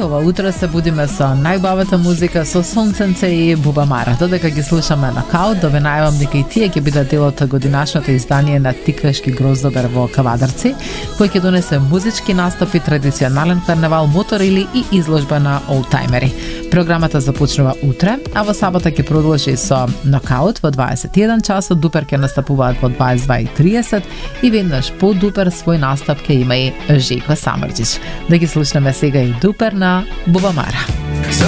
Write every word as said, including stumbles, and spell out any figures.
ова утро се будиме со најубавата музика, со Сонценце и Бубамара. Додека ги слушаме Нокаут, да ве најавам дека и тие ќе бидат дел од годинашното издание на Тиквешки гроздобер во Кавадарци, кој ќе донесе музички настапи, традиционален карнавал, моторили и изложба на олтајмери. Програмата започнува утре, а во сабота ќе продолжи со Нокаут во дваесет и еден часот, Дупер ќе настапуваат во дваесет и два и тридесет и веднаш по Дупер свој настап ќе има и Жејко Самарџич. Да ги слушнеме сега и Дупер на Бубамара.